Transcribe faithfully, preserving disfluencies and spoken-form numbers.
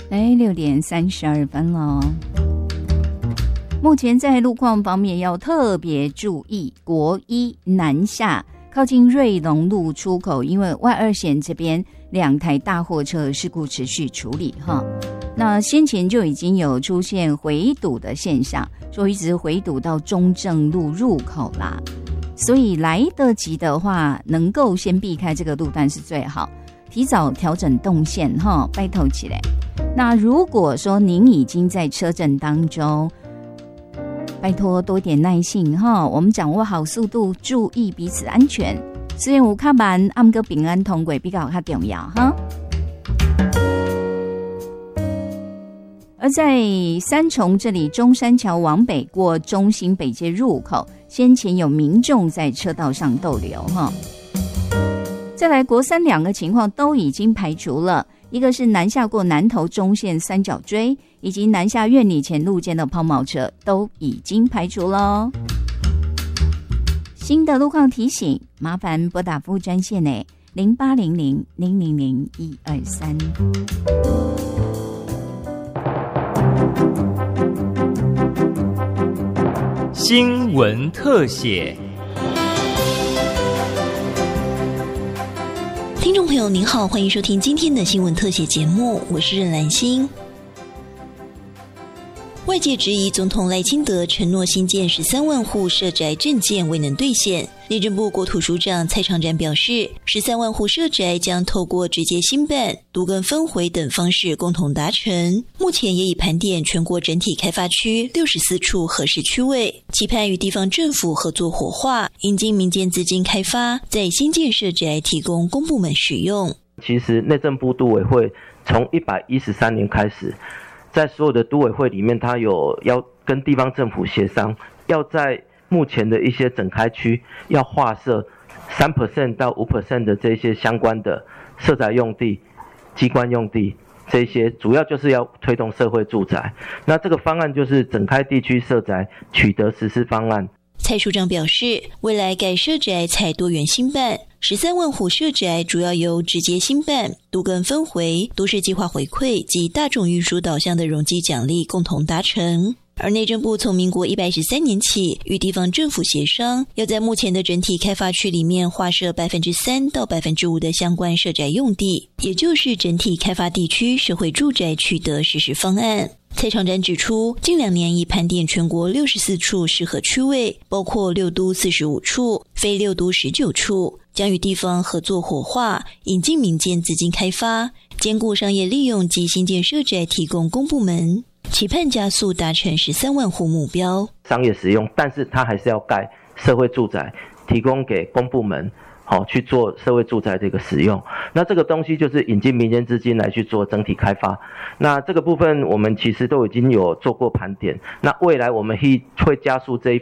哎，六点三十二分了。目前在路况方面要特别注意，国一南下靠近瑞隆路出口，因为外二线这边两台大货车事故持续处理哈。那先前就已经有出现回堵的现象，说一直回堵到中正路入口啦，所以来得及的话，能够先避开这个路段是最好，提早调整动线哈，拜托起来。那如果说您已经在车阵当中，拜托多点耐性哈，我们掌握好速度，注意彼此安全。虽然有较慢，暗个平安通过比较较重要哈。而在三重这里，中山桥往北过中兴北街入口，先前有民众在车道上逗留哈。再来国三两个情况都已经排除了，一个是南下过南投中线三角锥，以及南下苑里前路间的抛锚车都已经排除了。新的路况提醒，麻烦拨打服务专线呢零八零零零零零一二三。 新闻特写。 听众朋友您好，欢迎收听今天的新闻特写节目，我是任兰心。外界质疑总统赖清德承诺新建十三万户社宅政见未能兑现，内政部国土署长蔡长展表示，十三万户社宅将透过直接兴办、都更分回等方式共同达成，目前也已盘点全国整体开发区六十四处合适区位，期盼与地方政府合作活化，引进民间资金开发，在新建社宅提供公部门使用。 其实内政部都委会从一百一十三年开始，在所有的都委会里面，他有要跟地方政府协商，要在目前的一些整开区要划设 百分之三 到 百分之五 的这些相关的社宅用地、机关用地，这些主要就是要推动社会住宅。那这个方案就是整开地区社宅取得实施方案。 蔡署长表示，未来改社宅采多元兴办，十三万户社宅主要由直接兴办、都更分回、都市计划回馈及大众运输导向的容积奖励共同达成。而内政部从民国一百一十三年起与地方政府协商，要在目前的整体开发区里面划设 百分之三 到 百分之五 的相关社宅用地，也就是整体开发地区社会住宅取得实施方案。蔡长展指出，近两年已盘点全国六十四处适合区位，包括六都四十五处、非六都十九处，将与地方合作活化，引进民间资金开发，兼顾商业利用及新建社宅提供公部门，期盼加速达成十三万户目标。 商业使用，但是它还是要盖社会住宅，提供给公部门好、哦、去做社会住宅的一个使用。那这个东西就是引进民间资金来去做整体开发。那这个部分我们其实都已经有做过盘点，那未来我们会会加速这一